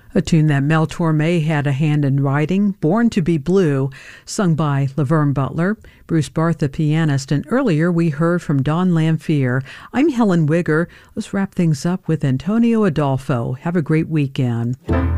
A tune that Mel Torme had a hand in writing, Born to be Blue, sung by Laverne Butler, Bruce Barth, the pianist, and earlier we heard from Don Lamphere. I'm Helen Wigger. Let's wrap things up with Antonio Adolfo. Have a great weekend.